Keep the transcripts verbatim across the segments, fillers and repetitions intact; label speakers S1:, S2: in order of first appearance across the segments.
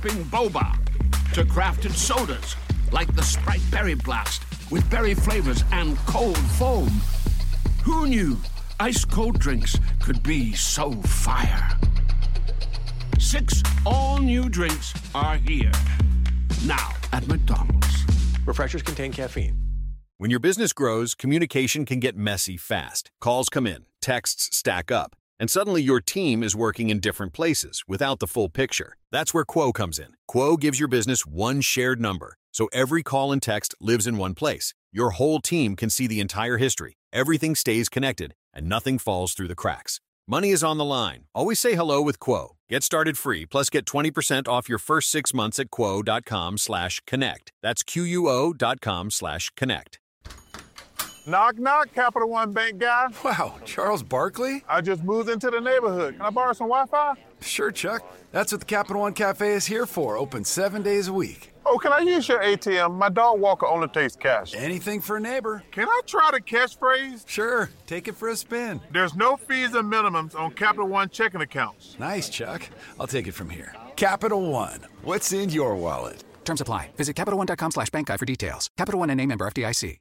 S1: sipping boba to crafted sodas like the Sprite Berry Blast with berry flavors and cold foam. Who knew ice-cold drinks could be so fire? Six all-new drinks are here. Now at McDonald's.
S2: Refreshers contain caffeine.
S3: When your business grows, communication can get messy fast. Calls come in, texts stack up, and suddenly your team is working in different places without the full picture. That's where Quo comes in. Quo gives your business one shared number, so every call and text lives in one place. Your whole team can see the entire history. Everything stays connected, and nothing falls through the cracks. Money is on the line. Always say hello with Quo. Get started free, plus get twenty percent off your first six months at quo.com slash connect. That's Q-U-O dot com slash connect.
S4: Knock, knock, Capital One Bank guy.
S5: Wow, Charles Barkley?
S4: I just moved into the neighborhood. Can I borrow some Wi-Fi?
S5: Sure, Chuck. That's what the Capital One Cafe is here for, open seven days a week.
S4: Oh, can I use your A T M? My dog walker only takes cash.
S5: Anything for a neighbor.
S4: Can I try the catchphrase?
S5: Sure, take it for a spin.
S4: There's no fees or minimums on Capital One checking accounts.
S5: Nice, Chuck. I'll take it from here. Capital One, what's in your wallet?
S6: Terms apply. Visit CapitalOne.com slash bank guide for details. Capital One N A member F D I C.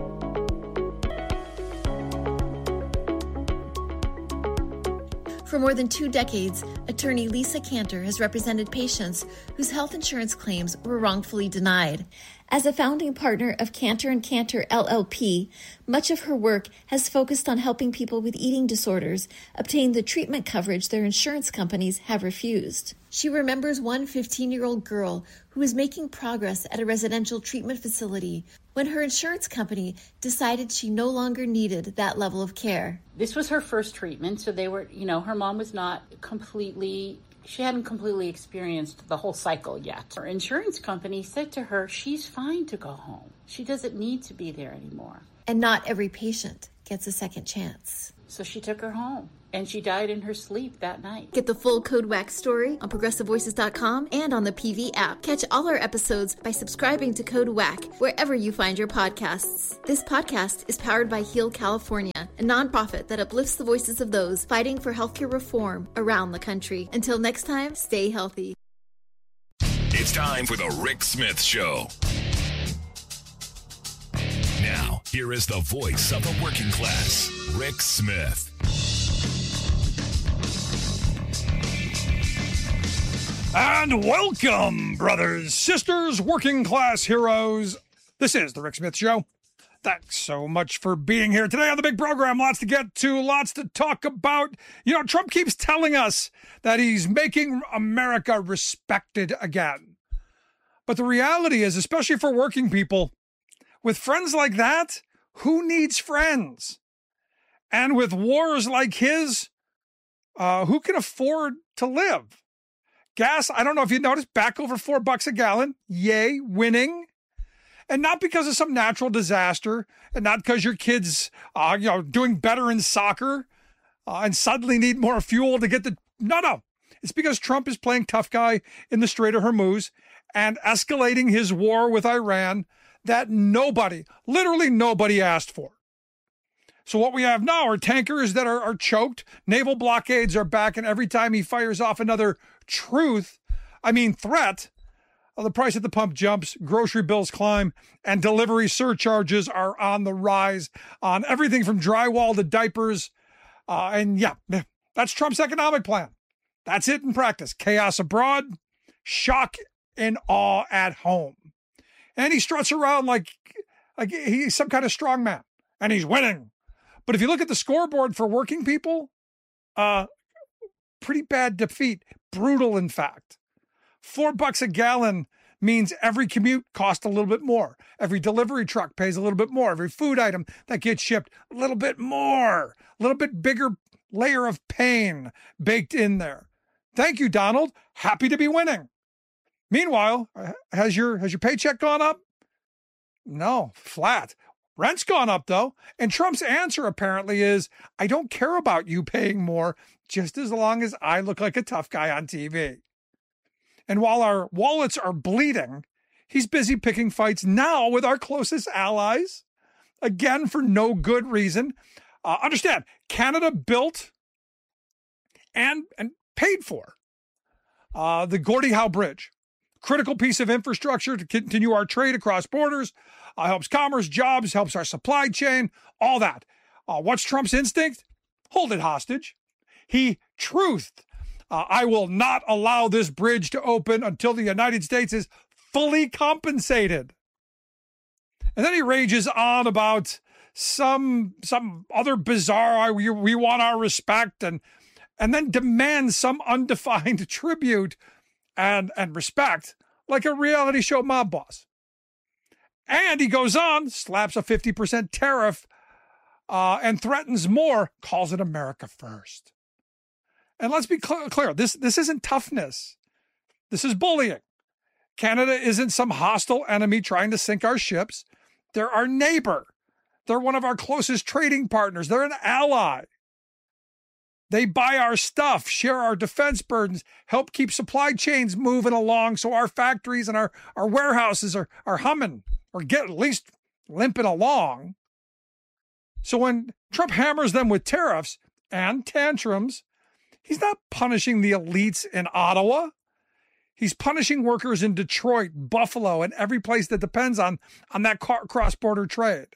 S7: For more than two decades, attorney Lisa Cantor has represented patients whose health insurance claims were wrongfully denied. As a founding partner of Cantor and Cantor L L P, much of her work has focused on helping people with eating disorders obtain the treatment coverage their insurance companies have refused. She remembers one fifteen-year-old girl who was making progress at a residential treatment facility when her insurance company decided she no longer needed that level of care.
S8: This was her first treatment, so they were, you know, her mom was not completely, she hadn't completely experienced the whole cycle yet. Her insurance company said to her, she's fine to go home. She doesn't need to be there anymore.
S7: And not every patient gets a second chance.
S8: So she took her home, and she died in her sleep that night.
S7: Get the full Code W A C story on progressive voices dot com and on the P V app. Catch all our episodes by subscribing to Code W A C wherever you find your podcasts. This podcast is powered by Heal California, a nonprofit that uplifts the voices of those fighting for healthcare reform around the country. Until next time, stay healthy.
S9: It's time for the Rick Smith Show. Now, here is the voice of the working class, Rick Smith.
S10: And welcome, brothers, sisters, working class heroes. This is the Rick Smith Show. Thanks so much for being here today on the big program. Lots to get to, lots to talk about. You know, Trump keeps telling us that he's making America respected again. But the reality is, especially for working people, with friends like that, who needs friends? And with wars like his, uh, who can afford to live? Gas, I don't know if you noticed, back over four bucks a gallon. Yay, winning. And not because of some natural disaster, and not because your kids, uh, you know, doing better in soccer uh, and suddenly need more fuel to get the... No, no. It's because Trump is playing tough guy in the Strait of Hormuz and escalating his war with Iran that nobody, literally nobody asked for. So what we have now are tankers that are, are choked. Naval blockades are back, and every time he fires off another truth, I mean threat, the price at the pump jumps, grocery bills climb, and delivery surcharges are on the rise on everything from drywall to diapers. Uh, and yeah, that's Trump's economic plan. That's it in practice. Chaos abroad, shock and awe at home. And he struts around like, like he's some kind of strong man, and he's winning. But if you look at the scoreboard for working people, uh, pretty bad defeat. Brutal, in fact. Four bucks a gallon means every commute costs a little bit more. Every delivery truck pays a little bit more. Every food item that gets shipped, a little bit more. A little bit bigger layer of pain baked in there. Thank you, Donald. Happy to be winning. Meanwhile, has your has your paycheck gone up? No, flat. Rent's gone up, though. And Trump's answer apparently is, I don't care about you paying more, just as long as I look like a tough guy on T V. And while our wallets are bleeding, he's busy picking fights now with our closest allies, again, for no good reason. Uh, understand, Canada built and, and paid for uh, the Gordie Howe Bridge. critical piece of infrastructure to continue our trade across borders, uh, helps commerce, jobs, helps our supply chain, all that. Uh, what's Trump's instinct? Hold it hostage. He truthed, uh, I will not allow this bridge to open until the United States is fully compensated. And then he rages on about some some other bizarre, we, we want our respect, and and then demands some undefined tribute and, and respect like a reality show mob boss. And he goes on, slaps a fifty percent tariff uh, and threatens more, calls it America first. And let's be cl- clear, this, this isn't toughness. This is bullying. Canada isn't some hostile enemy trying to sink our ships. They're our neighbor. They're one of our closest trading partners. They're an ally. They buy our stuff, share our defense burdens, help keep supply chains moving along so our factories and our, our warehouses are, are humming or get at least limping along. So when Trump hammers them with tariffs and tantrums, he's not punishing the elites in Ottawa. He's punishing workers in Detroit, Buffalo, and every place that depends on, on that cross-border trade.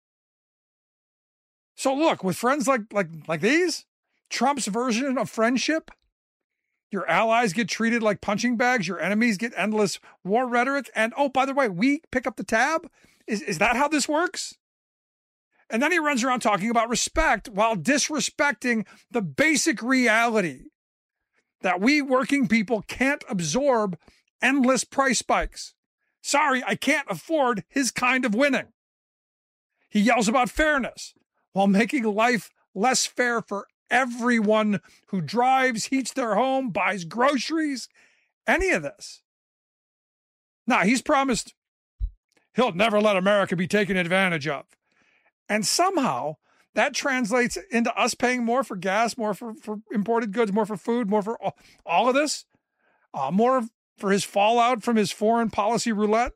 S10: So look, with friends like, like, like these, Trump's version of friendship, your allies get treated like punching bags, your enemies get endless war rhetoric, and oh, by the way, we pick up the tab? Is, is that how this works? And then he runs around talking about respect while disrespecting the basic reality that we working people can't absorb endless price spikes. Sorry, I can't afford his kind of winning. He yells about fairness while making life less fair for everyone who drives, heats their home, buys groceries, any of this. Now, he's promised he'll never let America be taken advantage of. And somehow that translates into us paying more for gas, more for, for imported goods, more for food, more for all, all of this, uh, more for his fallout from his foreign policy roulette.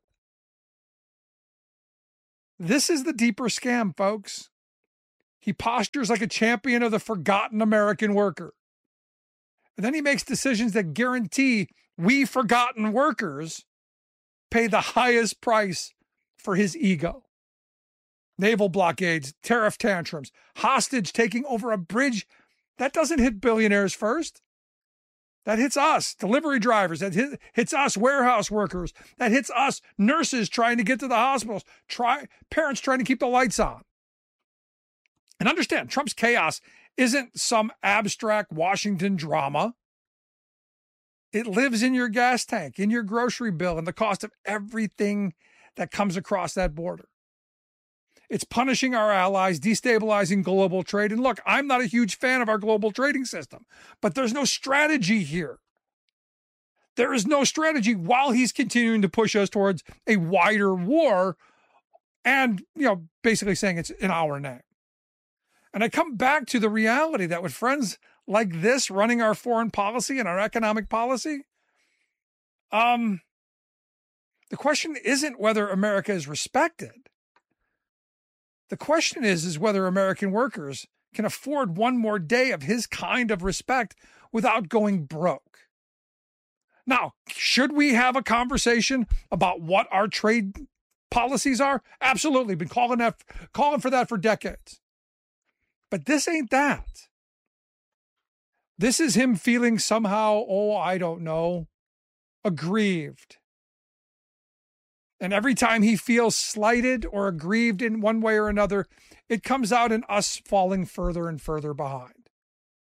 S10: This is the deeper scam, folks. He postures like a champion of the forgotten American worker. And then he makes decisions that guarantee we forgotten workers pay the highest price for his ego. Naval blockades, tariff tantrums, hostage taking over a bridge. That doesn't hit billionaires first. That hits us, delivery drivers. That hit, hits us, warehouse workers. That hits us, nurses trying to get to the hospitals, try, parents trying to keep the lights on. And understand, Trump's chaos isn't some abstract Washington drama. It lives in your gas tank, in your grocery bill, and the cost of everything that comes across that border. It's punishing our allies, destabilizing global trade. And look, I'm not a huge fan of our global trading system, but there's no strategy here. There is no strategy while he's continuing to push us towards a wider war and, you know, basically saying it's in our name. And I come back to the reality that with friends like this running our foreign policy and our economic policy, um, the question isn't whether America is respected. The question is, is whether American workers can afford one more day of his kind of respect without going broke. Now, should we have a conversation about what our trade policies are? Absolutely. Been calling that, calling for that for decades. But this ain't that. This is him feeling somehow, oh, I don't know, aggrieved. And every time he feels slighted or aggrieved in one way or another, it comes out in us falling further and further behind.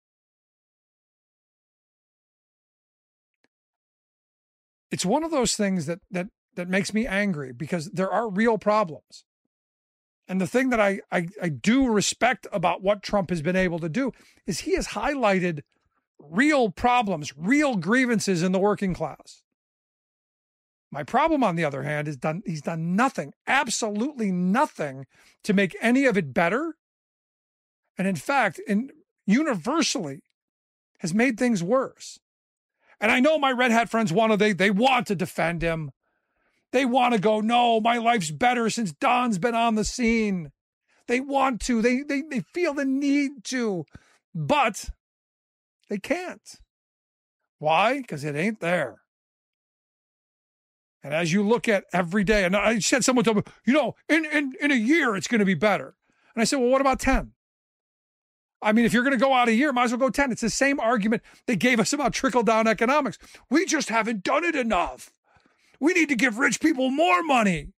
S10: It's one of those things that that that makes me angry because there are real problems. And the thing that I, I, I do respect about what Trump has been able to do is he has highlighted real problems, real grievances in the working class. My problem, on the other hand, is done. He's done nothing, absolutely nothing to make any of it better. And in fact, in, universally has made things worse. And I know my red hat friends want to, they, they want to defend him. They want to go, no, my life's better since Don's been on the scene. They want to, they, they, they feel the need to, but they can't. Why? Because it ain't there. And as you look at every day, and I said someone told me, you know, in, in, in a year, it's going to be better. And I said, well, what about ten? I mean, if you're going to go out a year, might as well go ten. It's the same argument they gave us about trickle-down economics. We just haven't done it enough. We need to give rich people more money.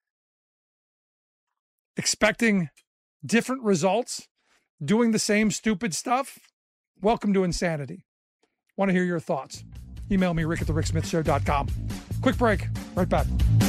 S10: Expecting different results, doing the same stupid stuff, welcome to insanity. Want to hear your thoughts? Email me, rick at the rick smith show dot com. Quick break. Right back.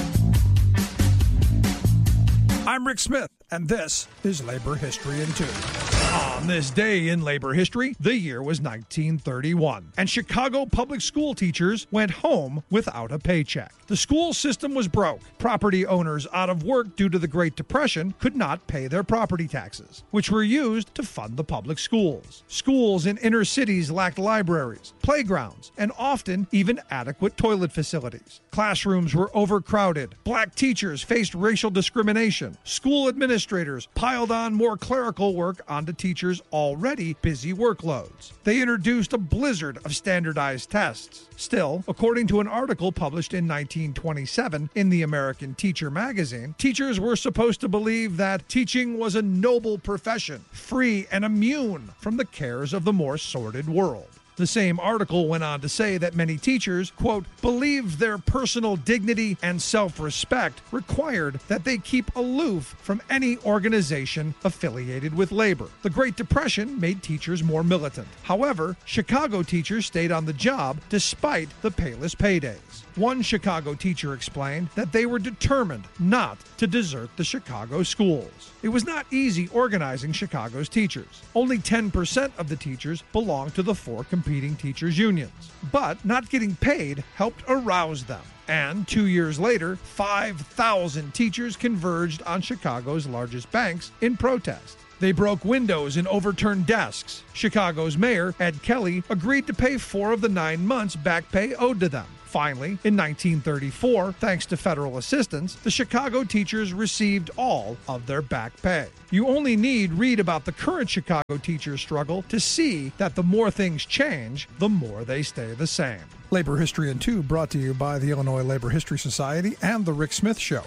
S10: I'm Rick Smith, and this is Labor History in Two. On this day in labor history, the year was nineteen thirty-one, and Chicago public school teachers went home without a paycheck. The school system was broke. Property owners out of work due to the Great Depression could not pay their property taxes, which were used to fund the public schools. Schools in inner cities lacked libraries, playgrounds, and often even adequate toilet facilities. Classrooms were overcrowded. Black teachers faced racial discrimination. School administrators piled on more clerical work onto teachers' already busy workloads. They introduced a blizzard of standardized tests. Still, according to an article published in nineteen twenty-seven in the American Teacher magazine, teachers were supposed to believe that teaching was a noble profession, free and immune from the cares of the more sordid world. The same article went on to say that many teachers, quote, believed their personal dignity and self-respect required that they keep aloof from any organization affiliated with labor. The Great Depression made teachers more militant. However, Chicago teachers stayed on the job despite the payless paydays. One Chicago teacher explained that they were determined not to desert the Chicago schools. It was not easy organizing Chicago's teachers. Only ten percent of the teachers belonged to the four competing teachers' unions. But not getting paid helped arouse them. And two years later, five thousand teachers converged on Chicago's largest banks in protest. They broke windows and overturned desks. Chicago's mayor, Ed Kelly, agreed to pay four of the nine months back pay owed to them. Finally, in nineteen thirty-four, thanks to federal assistance, the Chicago teachers received all of their back pay. You only need read about the current Chicago teachers' struggle to see that the more things change, the more they stay the same. Labor History in Two brought to you by the Illinois Labor History Society and The Rick Smith Show.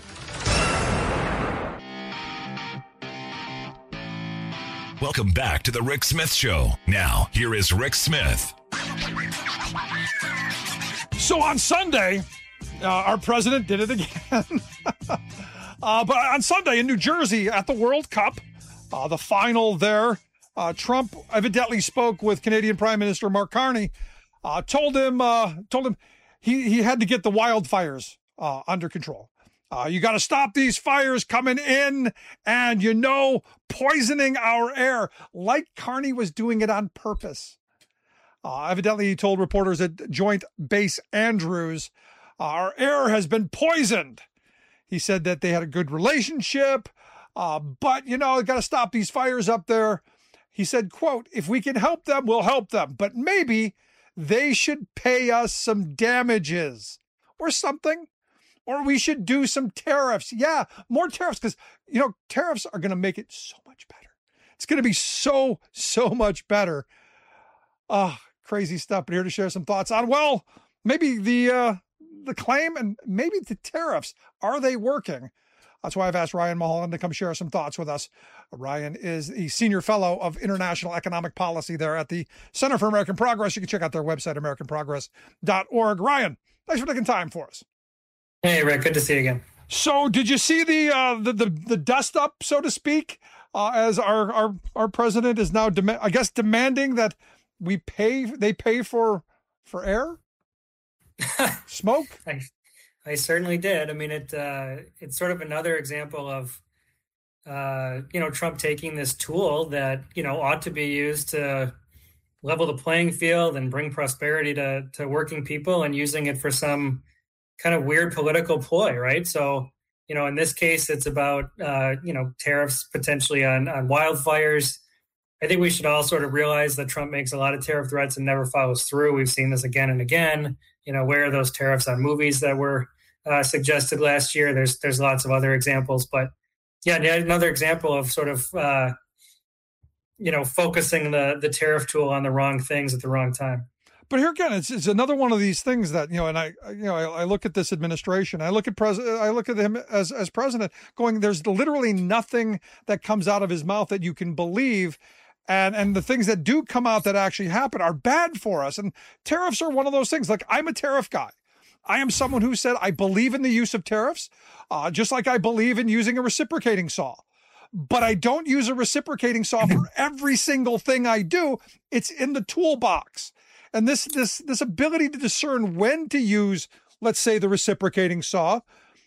S9: Welcome back to the Rick Smith Show. Now, here is Rick Smith.
S10: So on Sunday, uh, our president did it again. uh, but on Sunday in New Jersey at the World Cup, uh, the final there, uh, Trump evidently spoke with Canadian Prime Minister Mark Carney, uh, told him uh, told him he, he had to get the wildfires uh, under control. Uh, you got to stop these fires coming in and, you know, poisoning our air, like Carney was doing it on purpose. Uh, evidently, he told reporters at Joint Base Andrews, our air has been poisoned. He said that they had a good relationship, uh, but, you know, got to stop these fires up there. He said, quote, if we can help them, we'll help them, but maybe they should pay us some damages or something. Or we should do some tariffs. Yeah, more tariffs, because, you know, tariffs are going to make it so much better. It's going to be so, so much better. Ah, oh, crazy stuff. But here to share some thoughts on, well, maybe the uh, the claim and maybe the tariffs. Are they working? That's why I've asked Ryan Mulholland to come share some thoughts with us. Ryan is the Senior Fellow of International Economic Policy there at the Center for American Progress. You can check out their website, american progress dot org. Ryan, thanks for taking time for us.
S11: Hey, Rick, good to see you again.
S10: So did you see the uh, the, the the dust up, so to speak, uh, as our, our our president is now, dem- I guess, demanding that we pay, they pay for for air, smoke?
S11: I, I certainly did. I mean, it uh, it's sort of another example of, uh, you know, Trump taking this tool that, you know, ought to be used to level the playing field and bring prosperity to to working people and using it for some kind of weird political ploy, right? So, you know, in this case, it's about, uh, you know, tariffs potentially on, on wildfires. I think we should all sort of realize that Trump makes a lot of tariff threats and never follows through. We've seen this again and again. You know, where are those tariffs on movies that were uh, suggested last year? There's there's lots of other examples. But yeah, another example of sort of, uh, you know, focusing the, the tariff tool on the wrong things at the wrong time.
S10: But here again, it's, it's another one of these things that, you know, and I, you know, I, I look at this administration, I look at president, I look at him as, as president going, there's literally nothing that comes out of his mouth that you can believe. And, and the things that do come out that actually happen are bad for us. And tariffs are one of those things. Like, I'm a tariff guy. I am someone who said, I believe in the use of tariffs, uh, just like I believe in using a reciprocating saw. But I don't use a reciprocating saw for every single thing I do. It's in the toolbox. And this this this ability to discern when to use, let's say, the reciprocating saw,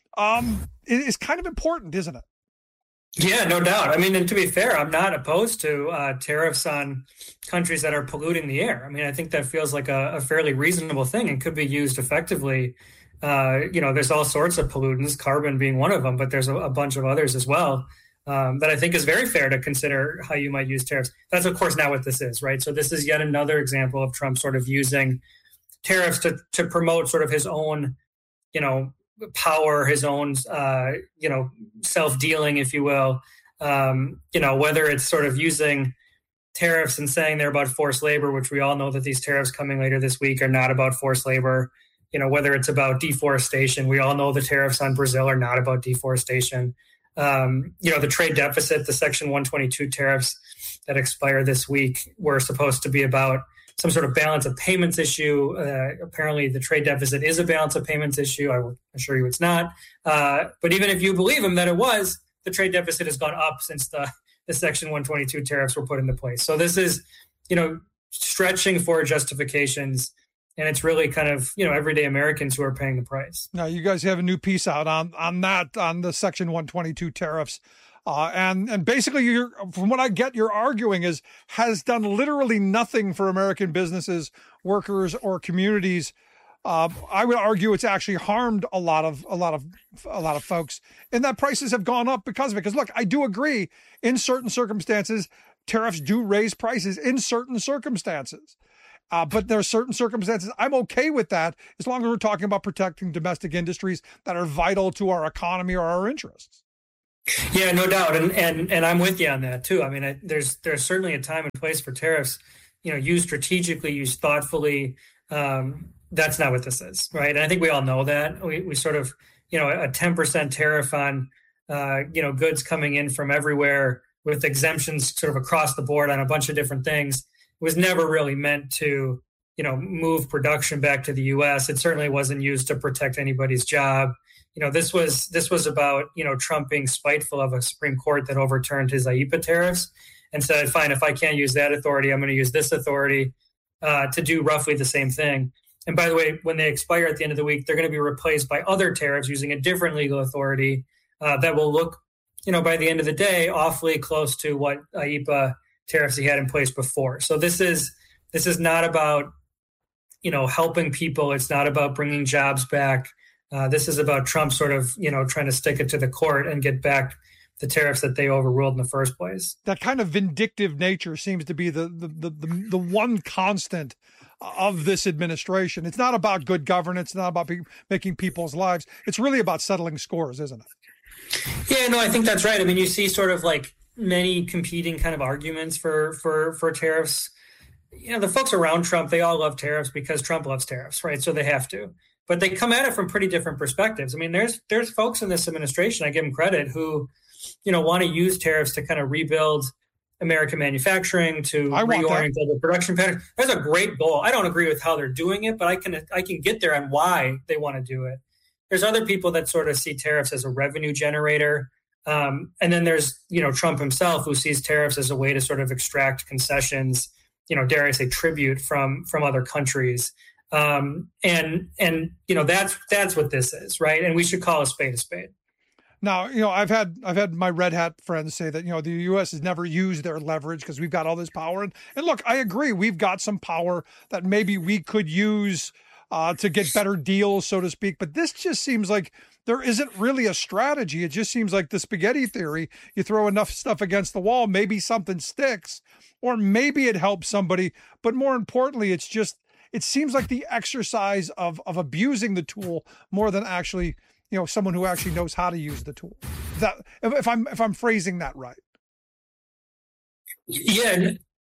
S10: um, is kind of important, isn't it?
S11: Yeah, no doubt. I mean, and to be fair, I'm not opposed to uh, tariffs on countries that are polluting the air. I mean, I think that feels like a, a fairly reasonable thing and could be used effectively. Uh, you know, there's all sorts of pollutants, carbon being one of them, but there's a, a bunch of others as well. Um, that I think is very fair to consider how you might use tariffs. That's, of course, not what this is, right? So this is yet another example of Trump sort of using tariffs to to promote sort of his own, you know, power, his own, uh, you know, self-dealing, if you will. Um, you know, whether it's sort of using tariffs and saying they're about forced labor, which we all know that these tariffs coming later this week are not about forced labor. You know, whether it's about deforestation, we all know the tariffs on Brazil are not about deforestation. Um, you know, the trade deficit, the Section one twenty-two tariffs that expire this week were supposed to be about some sort of balance of payments issue. Uh, apparently, the trade deficit is a balance of payments issue. I will assure you it's not. Uh, but even if you believe him that it was, the trade deficit has gone up since the, the Section one twenty-two tariffs were put into place. So this is, you know, stretching for justifications. And it's really kind of, you know, everyday Americans who are paying the price.
S10: Now, you guys have a new piece out on on that, on the Section one twenty-two tariffs. Uh, and and basically, you're, from what I get, you're arguing is has done literally nothing for American businesses, workers, or communities. Uh, I would argue it's actually harmed a lot of a lot of a lot of folks, and that prices have gone up because of it. Because look, I do agree, in certain circumstances, tariffs do raise prices in certain circumstances. Uh, but there are certain circumstances I'm okay with that, as long as we're talking about protecting domestic industries that are vital to our economy or our interests.
S11: Yeah, no doubt, and and and I'm with you on that too. I mean, I, there's there's certainly a time and place for tariffs. You know, used strategically, used thoughtfully. Um, that's not what this is, right? And I think we all know that. We we sort of, you know, a ten percent tariff on uh, you know goods coming in from everywhere with exemptions sort of across the board on a bunch of different things was never really meant to, you know, move production back to the U S. It certainly wasn't used to protect anybody's job. You know, this was this was about, you know, Trump being spiteful of a Supreme Court that overturned his I E P A tariffs and said, fine, if I can't use that authority, I'm going to use this authority uh, to do roughly the same thing. And by the way, when they expire at the end of the week, they're going to be replaced by other tariffs using a different legal authority uh, that will look, you know, by the end of the day, awfully close to what I E P A tariffs he had in place before. So this is this is not about, you know, helping people. It's not about bringing jobs back. Uh, this is about Trump sort of, you know, trying to stick it to the court and get back the tariffs that they overruled in the first place.
S10: That kind of vindictive nature seems to be the the the, the, the one constant of this administration. It's not about good governance. It's not about be- making people's lives. It's really about settling scores, isn't it?
S11: Yeah, no, I think that's right. I mean, you see sort of like many competing kind of arguments for for for tariffs. You know, the folks around Trump, they all love tariffs because Trump loves tariffs, right? So they have to. But they come at it from pretty different perspectives. I mean, there's there's folks in this administration, I give them credit, who, you know, want to use tariffs to kind of rebuild American manufacturing, to reorient global production patterns. That's a great goal. I don't agree with how they're doing it, but I can I can get there on why they want to do it. There's other people that sort of see tariffs as a revenue generator. Um, and then there's, you know, Trump himself, who sees tariffs as a way to sort of extract concessions, you know, dare I say tribute from from other countries. Um, and, and, you know, that's, that's what this is, right? And we should call a spade a spade.
S10: Now, you know, I've had, I've had my red hat friends say that, you know, the U S has never used their leverage because we've got all this power. And, and look, I agree. We've got some power that maybe we could use uh, to get better deals, so to speak. But this just seems like there isn't really a strategy. It just seems like the spaghetti theory. You throw enough stuff against the wall, maybe something sticks, or maybe it helps somebody. But more importantly, it's just, it seems like the exercise of of abusing the tool more than actually, you know, someone who actually knows how to use the tool. That if I'm if I'm phrasing that right.
S11: Yeah,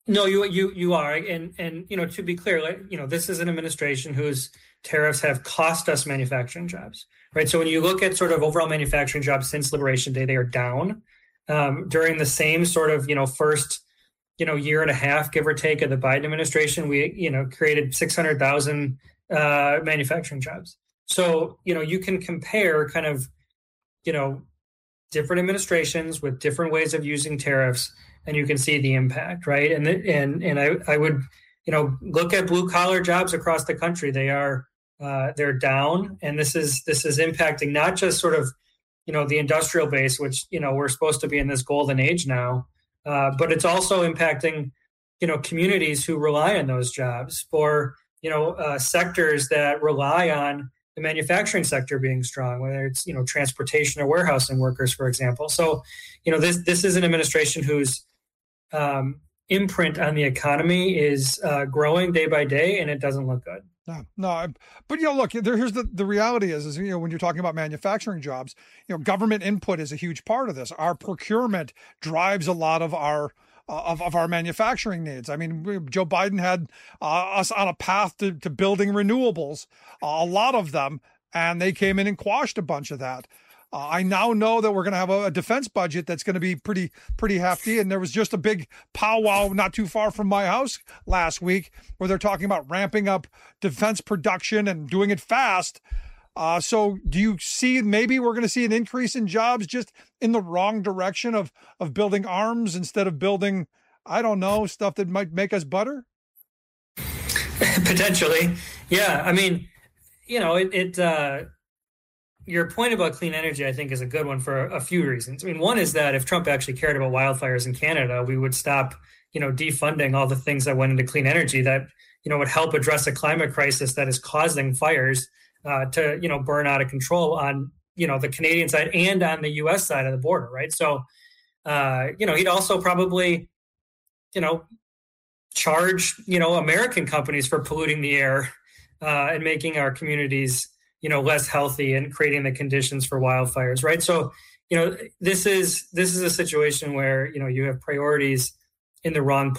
S11: No, you you you are, and and you know, to be clear, like, you know, this is an administration whose tariffs have cost us manufacturing jobs, right? So when you look at sort of overall manufacturing jobs since Liberation Day, they are down. Um, during the same sort of you know first you know year and a half, give or take, of the Biden administration, we you know created six hundred thousand uh, manufacturing jobs. So you know you can compare kind of you know different administrations with different ways of using tariffs, and you can see the impact, right? And the, and and I, I would, you know, look at blue collar jobs across the country. They are uh, they're down, and this is this is impacting not just sort of, you know, the industrial base, which you know we're supposed to be in this golden age now, uh, but it's also impacting, you know, communities who rely on those jobs, for you know uh, sectors that rely on the manufacturing sector being strong, whether it's you know transportation or warehousing workers, for example. So, you know, this this is an administration whose um, imprint on the economy is uh, growing day by day, and it doesn't look good.
S10: No, no, but you know, look, there, here's the the reality is, is you know, when you're talking about manufacturing jobs, you know, government input is a huge part of this. Our procurement drives a lot of our Of, of our manufacturing needs. I mean, Joe Biden had uh, us on a path to, to building renewables, uh, a lot of them, and they came in and quashed a bunch of that. Uh, I now know that we're going to have a, a defense budget that's going to be pretty, pretty hefty. And there was just a big powwow not too far from my house last week where they're talking about ramping up defense production and doing it fast. Uh, so do you see maybe we're going to see an increase in jobs just in the wrong direction of, of building arms instead of building, I don't know, stuff that might make us butter?
S11: Potentially. Yeah. I mean, you know, it, it uh, your point about clean energy, I think, is a good one for a few reasons. I mean, one is that if Trump actually cared about wildfires in Canada, we would stop, you know, defunding all the things that went into clean energy that, you know, would help address a climate crisis that is causing fires Uh, to, you know, burn out of control on, you know, the Canadian side and on the U S side of the border, right? So, uh, you know, he'd also probably, you know, charge, you know, American companies for polluting the air uh, and making our communities, you know, less healthy and creating the conditions for wildfires, right? So, you know, this is this is a situation where, you know, you have priorities in the wrong